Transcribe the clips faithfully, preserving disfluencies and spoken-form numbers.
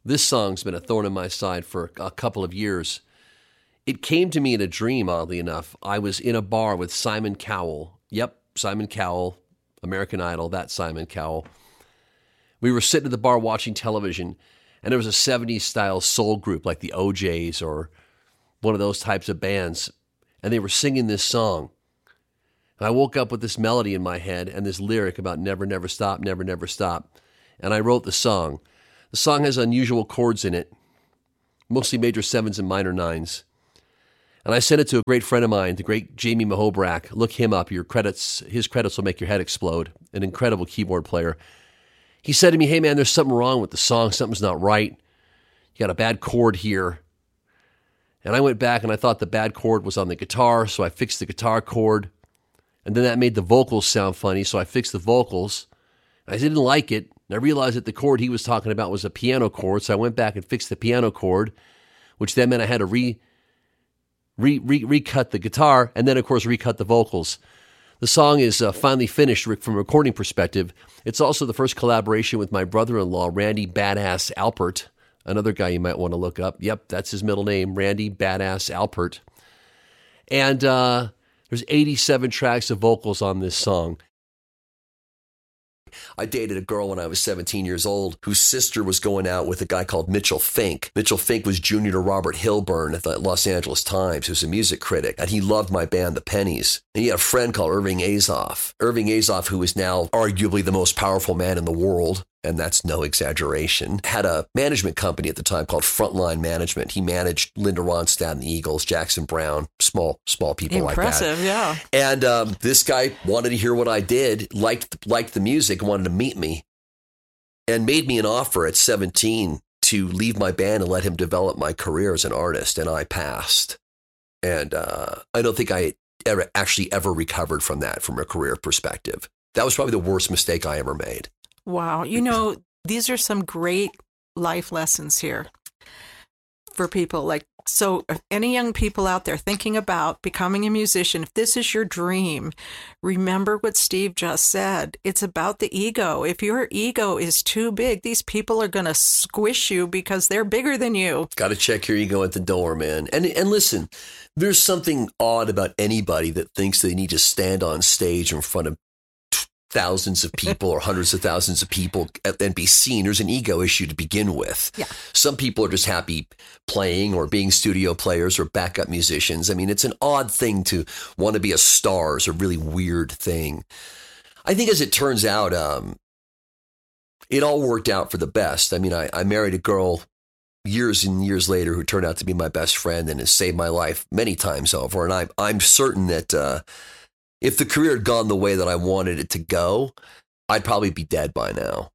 This song's been a thorn in my side for a couple of years. It came to me in a dream, oddly enough. I was in a bar with Simon Cowell. Yep, Simon Cowell, American Idol, that Simon Cowell. We were sitting at the bar watching television, and there was a seventies-style soul group like the O Js or one of those types of bands, and they were singing this song. And I woke up with this melody in my head and this lyric about never, never stop, never, never stop. And I wrote the song. The song has unusual chords in it, mostly major sevens and minor nines. And I sent it to a great friend of mine, the great Jamie Mahobrak. Look him up. Your credits, his credits will make your head explode. An incredible keyboard player. He said to me, hey man, there's something wrong with the song. Something's not right. You got a bad chord here. And I went back and I thought the bad chord was on the guitar, so I fixed the guitar chord. And then that made the vocals sound funny, so I fixed the vocals. I didn't like it. And I realized that the chord he was talking about was a piano chord, so I went back and fixed the piano chord, which then meant I had to re, re, re, recut the guitar, and then, of course, recut the vocals. The song is uh, finally finished from a recording perspective. It's also the first collaboration with my brother-in-law, Randy Badass Alpert, another guy you might want to look up. Yep, that's his middle name, Randy Badass Alpert. And uh, there's eighty-seven tracks of vocals on this song. I dated a girl when I was seventeen years old whose sister was going out with a guy called Mitchell Fink. Mitchell Fink was junior to Robert Hilburn at the Los Angeles Times, who's a music critic, and he loved my band, The Pennies. And he had a friend called Irving Azoff. Irving Azoff, who is now arguably the most powerful man in the world, and that's no exaggeration, had a management company at the time called Frontline Management. He managed Linda Ronstadt and the Eagles, Jackson Browne, small small people Impressive, like that. Impressive, yeah. And um, this guy wanted to hear what I did, liked liked the music, wanted to meet me, and made me an offer at seventeen to leave my band and let him develop my career as an artist, and I passed. And uh, I don't think I ever actually ever recovered from that from a career perspective. That was probably the worst mistake I ever made. Wow. You know, these are some great life lessons here for people. Like, so if any young people out there thinking about becoming a musician, if this is your dream, remember what Steve just said. It's about the ego. If your ego is too big, these people are going to squish you because they're bigger than you. Got to check your ego at the door, man. And and listen, there's something odd about anybody that thinks they need to stand on stage in front of thousands of people or hundreds of thousands of people and be seen. There's an ego issue to begin with. Yeah. Some people are just happy playing or being studio players or backup musicians. I mean, it's an odd thing to want to be a star. It's a really weird thing. I think as it turns out, um, it all worked out for the best. I mean, I, I married a girl years and years later who turned out to be my best friend and has saved my life many times over. And I, I'm certain that, uh, if the career had gone the way that I wanted it to go, I'd probably be dead by now.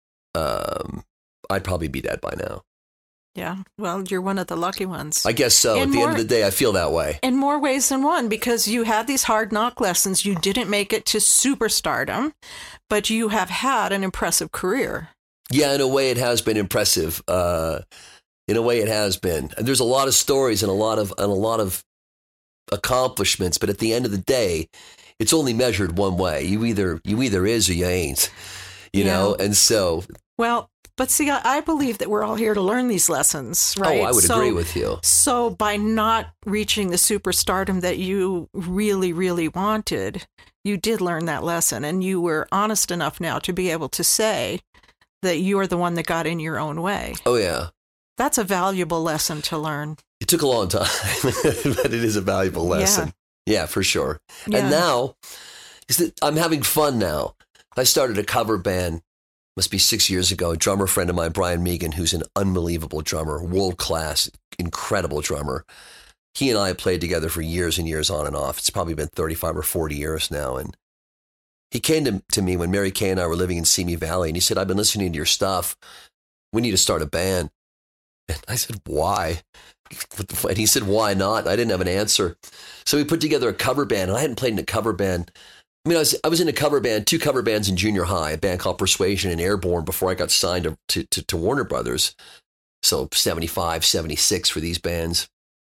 Um, I'd probably be dead by now. Yeah, well, you're one of the lucky ones. I guess so. In At the more, end of the day, I feel that way. In more ways than one, because you had these hard knock lessons. You didn't make it to superstardom, but you have had an impressive career. Yeah, in a way, it has been impressive. Uh, in a way, it has been. And there's a lot of stories and a lot of and a lot of accomplishments, but at the end of the day, it's only measured one way. You either you either is or you ain't, you yeah. know? And so... Well, but see, I, I believe that we're all here to learn these lessons, right? Oh, I would so, agree with you. So by not reaching the superstardom that you really, really wanted, you did learn that lesson. And you were honest enough now to be able to say that you are the one that got in your own way. Oh, yeah. That's a valuable lesson to learn. It took a long time, but it is a valuable lesson. Yeah. Yeah, for sure. Yeah. And now, I'm having fun now. I started a cover band, must be six years ago. A drummer friend of mine, Brian Megan, who's an unbelievable drummer, world-class, incredible drummer. He and I have played together for years and years on and off. It's probably been thirty-five or forty years now. And he came to, to me when Mary Kay and I were living in Simi Valley, and he said, I've been listening to your stuff. We need to start a band. And I said, why? And he said, why not? I didn't have an answer. So we put together a cover band, and I hadn't played in a cover band. I mean, I was I was in a cover band, two cover bands in junior high, a band called Persuasion and Airborne before I got signed to, to, to, to Warner Brothers. So seventy-five, seventy-six for these bands.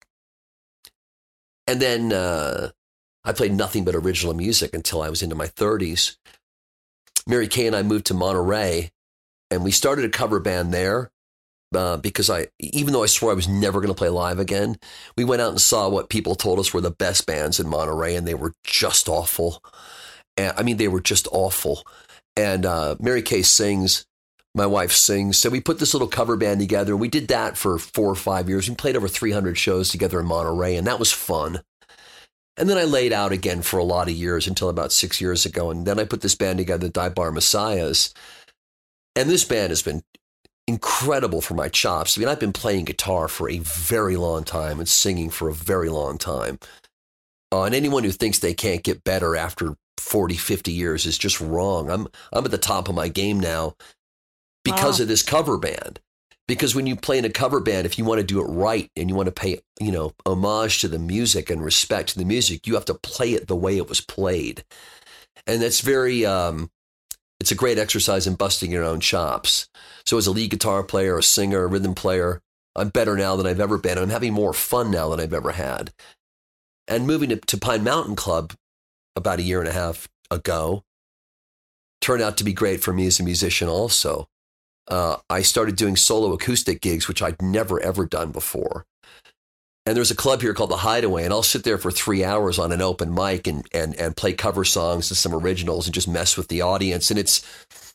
And then uh, I played nothing but original music until I was into my thirties. Mary Kay and I moved to Monterey, and we started a cover band there. uh, because I, even though I swore I was never going to play live again, we went out and saw what people told us were the best bands in Monterey, and they were just awful. And I mean, they were just awful. And uh, Mary Kay sings, my wife sings. So we put this little cover band together. We did that for four or five years. We played over three hundred shows together in Monterey, and that was fun. And then I laid out again for a lot of years until about six years ago. And then I put this band together, the Dive-Bar Messiahs. And this band has been incredible for my chops. I mean, I've been playing guitar for a very long time and singing for a very long time. Uh, and anyone who thinks they can't get better after forty, fifty years is just wrong. I'm I'm at the top of my game now because wow. of this cover band. Because when you play in a cover band, if you want to do it right and you want to pay, you know, homage to the music and respect to the music, you have to play it the way it was played. And that's very, um, it's a great exercise in busting your own chops. So as a lead guitar player, a singer, a rhythm player, I'm better now than I've ever been. I'm having more fun now than I've ever had. And moving to, to Pine Mountain Club about a year and a half ago turned out to be great for me as a musician also. Uh, I started doing solo acoustic gigs, which I'd never, ever done before. And there's a club here called The Hideaway, and I'll sit there for three hours on an open mic and, and, and play cover songs and some originals and just mess with the audience. And it's,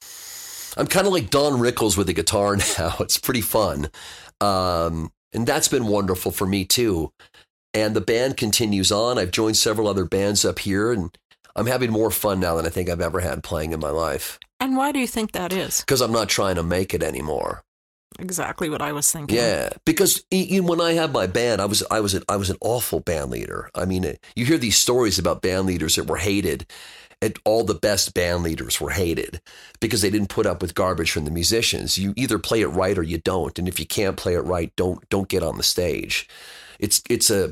I'm kind of like Don Rickles with a guitar now. It's pretty fun. Um, and that's been wonderful for me too. And the band continues on. I've joined several other bands up here, and I'm having more fun now than I think I've ever had playing in my life. And why do you think that is? Because I'm not trying to make it anymore. Exactly what I was thinking. Yeah, because even when I had my band, I was I was an, I was an awful band leader. I mean, you hear these stories about band leaders that were hated, and all the best band leaders were hated because they didn't put up with garbage from the musicians. You either play it right or you don't, and if you can't play it right, don't don't get on the stage. It's it's a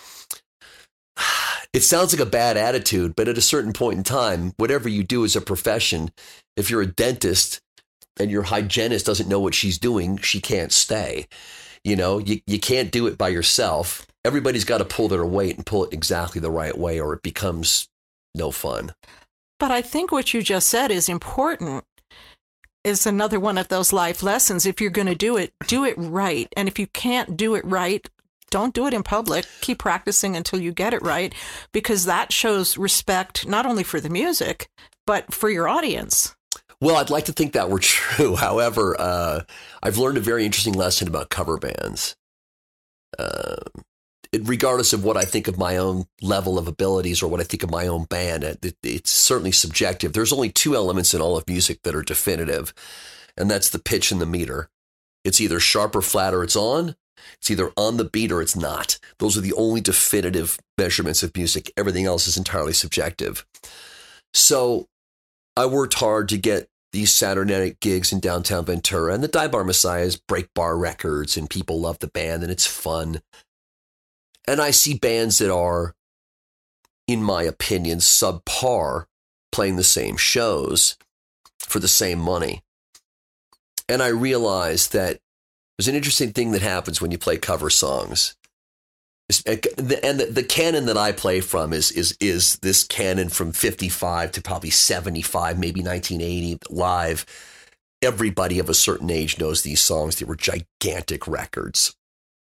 It sounds like a bad attitude, but at a certain point in time, whatever you do as a profession, if you're a dentist and your hygienist doesn't know what she's doing, she can't stay. You know, you, you can't do it by yourself. Everybody's got to pull their weight and pull it exactly the right way, or it becomes no fun. But I think what you just said is important. Is another one of those life lessons. If you're going to do it, do it right. And if you can't do it right, don't do it in public. Keep practicing until you get it right, because that shows respect not only for the music, but for your audience. Well, I'd like to think that were true. However, uh, I've learned a very interesting lesson about cover bands. Uh, it, regardless of what I think of my own level of abilities or what I think of my own band, it, it's certainly subjective. There's only two elements in all of music that are definitive, and that's the pitch and the meter. It's either sharp or flat or it's on. It's either on the beat or it's not. Those are the only definitive measurements of music. Everything else is entirely subjective. So I worked hard to get these Saturday night gigs in downtown Ventura, and the Dive-Bar Messiahs break bar records, and people love the band, and it's fun. And I see bands that are, in my opinion, subpar playing the same shows for the same money. And I realized that there's an interesting thing that happens when you play cover songs. And the, the canon that I play from is is is this canon from fifty-five to probably seventy-five, maybe nineteen eighty, live. Everybody of a certain age knows these songs. They were gigantic records.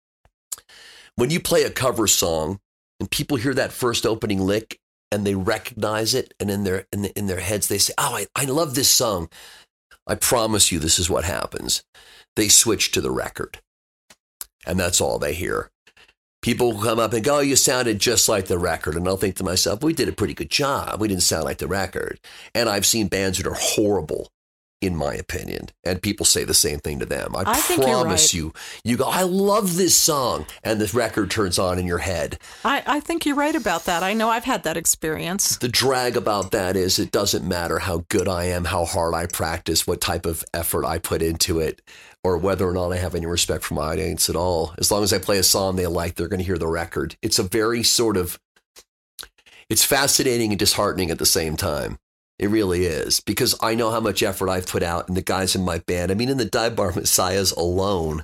When you play a cover song and people hear that first opening lick and they recognize it, and in their in, the, in their heads they say, oh, I, I love this song. I promise you this is what happens. They switch to the record, and that's all they hear. People will come up and go, oh, you sounded just like the record. And I'll think to myself, we did a pretty good job. We didn't sound like the record. And I've seen bands that are horrible, in my opinion. And people say the same thing to them. I, I think promise you're right. you, you go, I love this song. And the record turns on in your head. I, I think you're right about that. I know I've had that experience. The drag about that is it doesn't matter how good I am, how hard I practice, what type of effort I put into it, or whether or not I have any respect for my audience at all. As long as I play a song they like, they're going to hear the record. It's a very sort of, it's fascinating and disheartening at the same time. It really is, because I know how much effort I've put out, and the guys in my band. I mean, in the Dive-Bar Messiahs alone,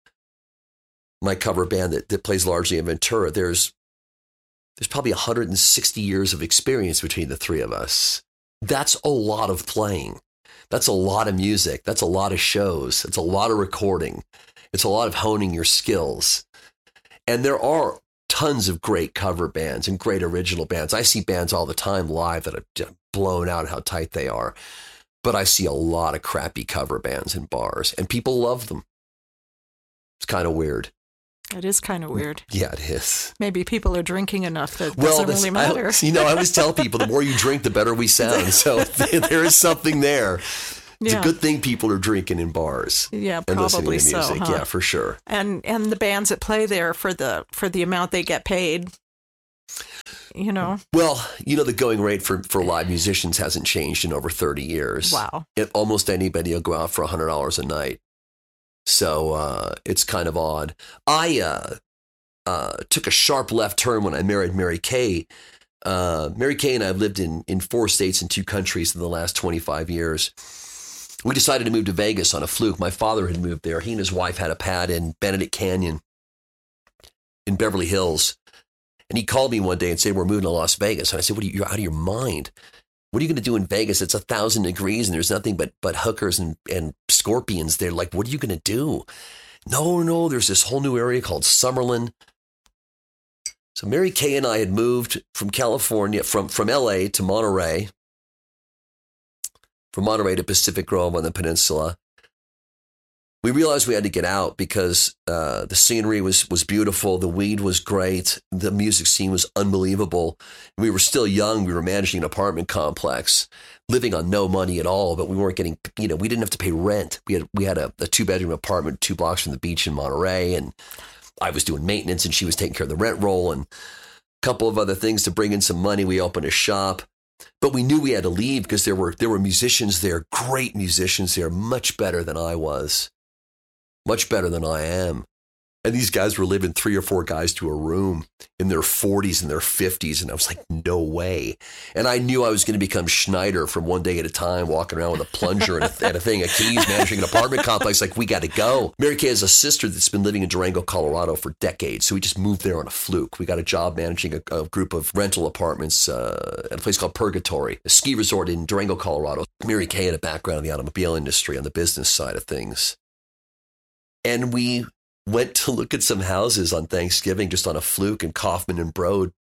my cover band that, that plays largely in Ventura, there's there's probably one hundred sixty years of experience between the three of us. That's a lot of playing. That's a lot of music. That's a lot of shows. It's a lot of recording. It's a lot of honing your skills. And there are tons of great cover bands and great original bands. I see bands all the time live that are blown out how tight they are. But I see a lot of crappy cover bands in bars, and people love them. It's kind of weird. It is kind of weird. Yeah, it is. Maybe people are drinking enough that it well, doesn't really matter. I, you know, I always tell people the more you drink, the better we sound. So there is something there. It's yeah. a good thing people are drinking in bars. Yeah, and probably listening to music. so. Huh? Yeah, for sure. And and the bands that play there for the for the amount they get paid. You know. Well, you know, the going rate for, for live musicians hasn't changed in over thirty years. Wow. It, almost anybody will go out for one hundred dollars a night. So uh, it's kind of odd. I uh, uh, took a sharp left turn when I married Mary Kay. Uh, Mary Kay and I have lived in, in four states and two countries in the last twenty-five years. We decided to move to Vegas on a fluke. My father had moved there. He and his wife had a pad in Benedict Canyon in Beverly Hills. And he called me one day and said, we're moving to Las Vegas. And I said, what are you, you're out of your mind. What are you going to do in Vegas? It's a thousand degrees and there's nothing but but hookers and, and scorpions there. Like, what are you going to do? No, no, there's this whole new area called Summerlin. So Mary Kay and I had moved from California, from, from L A to Monterey, from Monterey to Pacific Grove on the peninsula. We realized we had to get out because uh, the scenery was was beautiful. The weed was great. The music scene was unbelievable. We were still young. We were managing an apartment complex, living on no money at all, but we weren't getting, you know, we didn't have to pay rent. We had we had a, a two-bedroom apartment two blocks from the beach in Monterey, and I was doing maintenance, and she was taking care of the rent roll and a couple of other things to bring in some money. We opened a shop. But we knew we had to leave because there were there were musicians there, great musicians there, much better than I was. Much better than I am. And these guys were living three or four guys to a room in their forties and their fifties. And I was like, no way. And I knew I was going to become Schneider from one day at a time, walking around with a plunger and a, and a thing of keys, managing an apartment complex. Like, we got to go. Mary Kay has a sister that's been living in Durango, Colorado for decades. So we just moved there on a fluke. We got a job managing a, a group of rental apartments uh, at a place called Purgatory, a ski resort in Durango, Colorado. Mary Kay had a background in the automobile industry on the business side of things. And we went to look at some houses on Thanksgiving just on a fluke, and Kaufman and Broad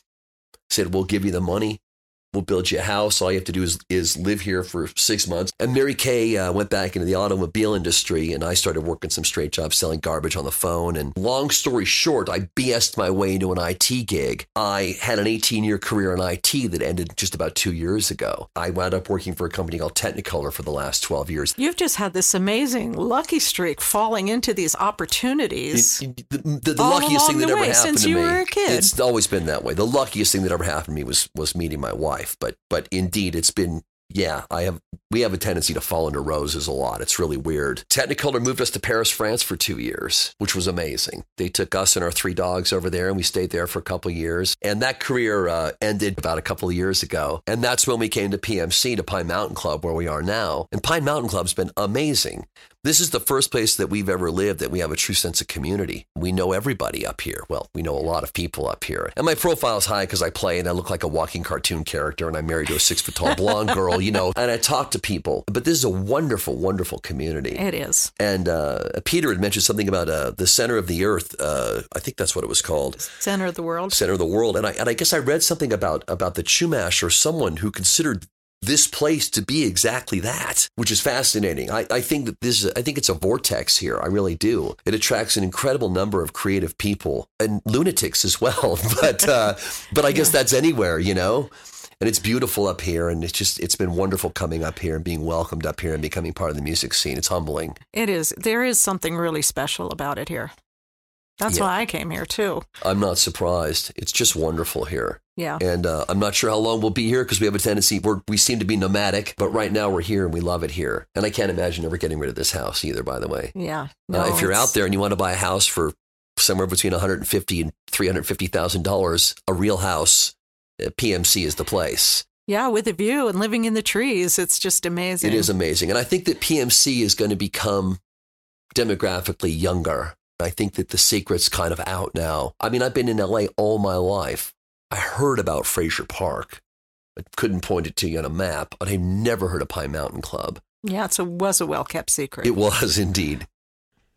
said, we'll give you the money. We'll build you a house. All you have to do is, is live here for six months. And Mary Kay uh, went back into the automobile industry, and I started working some straight jobs selling garbage on the phone. And long story short, I B S'd my way into an I T gig. I had an eighteen-year career in I T that ended just about two years ago. I wound up working for a company called Technicolor for the last twelve years. You've just had this amazing lucky streak falling into these opportunities. It, it, the the, the luckiest thing that ever happened since to you me. Were a kid. It's always been that way. The luckiest thing that ever happened to me was was meeting my wife. But but indeed, it's been, yeah, I have we have a tendency to fall into roses a lot. It's really weird. Technicolor moved us to Paris, France for two years, which was amazing. They took us and our three dogs over there, and we stayed there for a couple of years. And that career uh, ended about a couple of years ago. And that's when we came to P M C, to Pine Mountain Club, where we are now. And Pine Mountain Club's been amazing. This is the first place that we've ever lived that we have a true sense of community. We know everybody up here. Well, we know a lot of people up here. And my profile's high because I play and I look like a walking cartoon character, and I'm married to a six foot tall blonde girl, you know, and I talk to people. But this is a wonderful, wonderful community. It is. And uh, Peter had mentioned something about uh, the center of the earth. Uh, I think that's what it was called. Center of the world. Center of the world. And I, and I guess I read something about, about the Chumash, or someone who considered this place to be exactly that, which is fascinating. I, I think that this, I think it's a vortex here. I really do. It attracts an incredible number of creative people and lunatics as well. But, uh, but I guess yeah. that's anywhere, you know, and it's beautiful up here. And it's just, it's been wonderful coming up here and being welcomed up here and becoming part of the music scene. It's humbling. It is. There is something really special about it here. That's yeah. why I came here too. I'm not surprised. It's just wonderful here. Yeah. And uh, I'm not sure how long we'll be here because we have a tendency, we're, we seem to be nomadic, but right now we're here and we love it here. And I can't imagine ever getting rid of this house either, by the way. Yeah. No, uh, if you're out there and you want to buy a house for somewhere between one hundred fifty thousand dollars and three hundred fifty thousand dollars, a real house, uh, P M C is the place. Yeah, with a view and living in the trees. It's just amazing. It is amazing. And I think that P M C is going to become demographically younger. I think that the secret's kind of out now. I mean, I've been in L A all my life. I heard about Frazier Park. I couldn't point it to you on a map, but I never heard of Pine Mountain Club. Yeah, it was a well-kept secret. It was indeed.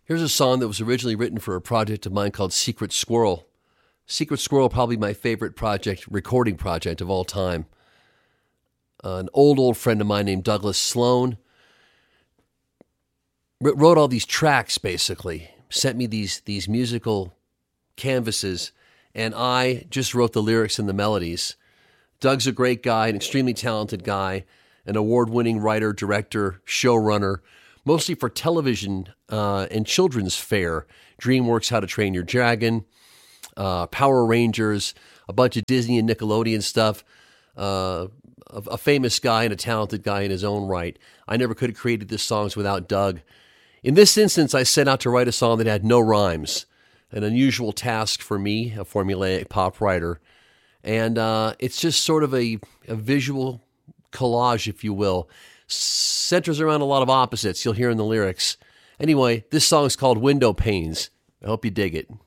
Here's a song that was originally written for a project of mine called Secret Squirrel. Secret Squirrel, probably my favorite project, recording project of all time. Uh, an old, old friend of mine named Douglas Sloan wrote all these tracks, basically, sent me these these musical canvases, and I just wrote the lyrics and the melodies. Doug's a great guy, an extremely talented guy, an award-winning writer, director, showrunner, mostly for television uh, and children's fare. DreamWorks How to Train Your Dragon, uh, Power Rangers, a bunch of Disney and Nickelodeon stuff. Uh, a, a famous guy and a talented guy in his own right. I never could have created these songs without Doug. In this instance, I set out to write a song that had no rhymes, an unusual task for me, a formulaic pop writer. And uh, it's just sort of a, a visual collage, if you will. Centers around a lot of opposites you'll hear in the lyrics. Anyway, this song is called Window Panes. I hope you dig it.